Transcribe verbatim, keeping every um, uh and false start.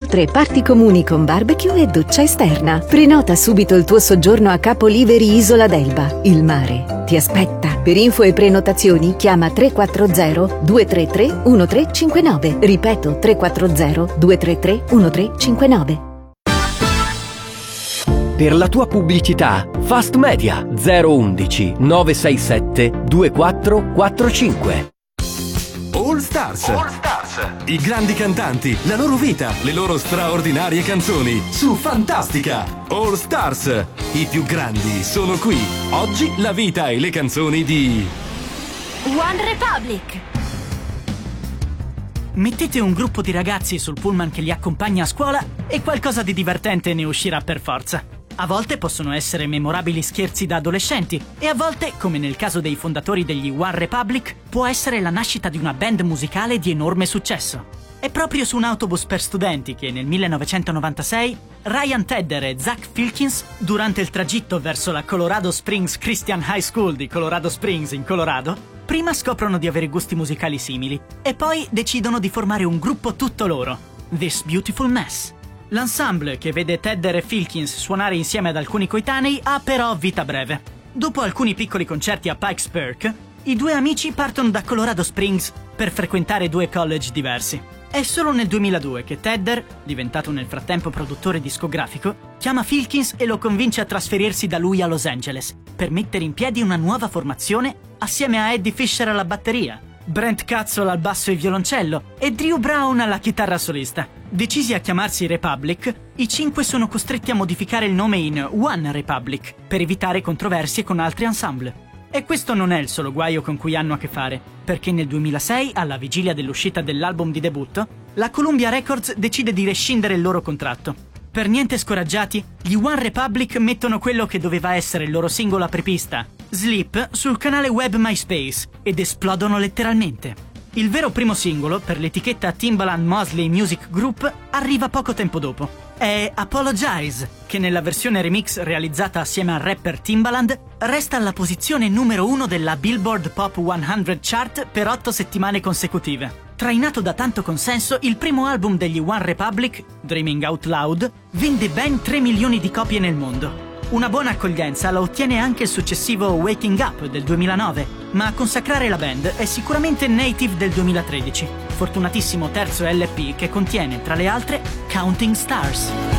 Tre parti comuni con barbecue e doccia esterna. Prenota subito il tuo soggiorno a Capo Liveri Isola d'Elba. Il mare ti aspetta. Per info e prenotazioni chiama tre quattro zero due tre tre uno tre cinque nove. Ripeto, tre quattro zero due tre tre uno tre cinque nove. Per la tua pubblicità, Fast Media zero uno uno nove sei sette due quattro quattro cinque. All Stars. All Stars. I grandi cantanti, la loro vita, le loro straordinarie canzoni su Fantastica. All Stars. I più grandi sono qui. Oggi la vita e le canzoni di One Republic. Mettete un gruppo di ragazzi sul pullman che li accompagna a scuola e qualcosa di divertente ne uscirà per forza. A volte possono essere memorabili scherzi da adolescenti e a volte, come nel caso dei fondatori degli One Republic, può essere la nascita di una band musicale di enorme successo. È proprio su un autobus per studenti che nel millenovecentonovantasei Ryan Tedder e Zach Filkins, durante il tragitto verso la Colorado Springs Christian High School di Colorado Springs in Colorado, prima scoprono di avere gusti musicali simili e poi decidono di formare un gruppo tutto loro, This Beautiful Mess. L'ensemble, che vede Tedder e Filkins suonare insieme ad alcuni coetanei, ha però vita breve. Dopo alcuni piccoli concerti a Pikes Peak, i due amici partono da Colorado Springs per frequentare due college diversi. È solo nel duemiladue che Tedder, diventato nel frattempo produttore discografico, chiama Filkins e lo convince a trasferirsi da lui a Los Angeles per mettere in piedi una nuova formazione assieme a Eddie Fisher alla batteria, Brent Cutzel al basso e violoncello e Drew Brown alla chitarra solista. Decisi a chiamarsi Republic, i cinque sono costretti a modificare il nome in One Republic per evitare controversie con altri ensemble. E questo non è il solo guaio con cui hanno a che fare, perché nel duemilasei, alla vigilia dell'uscita dell'album di debutto, la Columbia Records decide di rescindere il loro contratto. Per niente scoraggiati, gli One Republic mettono quello che doveva essere il loro singolo apripista, Sleep, sul canale web MySpace ed esplodono letteralmente. Il vero primo singolo, per l'etichetta Timbaland Mosley Music Group, arriva poco tempo dopo. È Apologize, che nella versione remix realizzata assieme al rapper Timbaland resta alla posizione numero uno della Billboard Pop cento Chart per otto settimane consecutive. Trainato da tanto consenso, il primo album degli One Republic, Dreaming Out Loud, vende ben tre milioni di copie nel mondo. Una buona accoglienza la ottiene anche il successivo Waking Up del duemilanove, ma a consacrare la band è sicuramente Native del duemilatredici, fortunatissimo terzo L P che contiene, tra le altre, Counting Stars.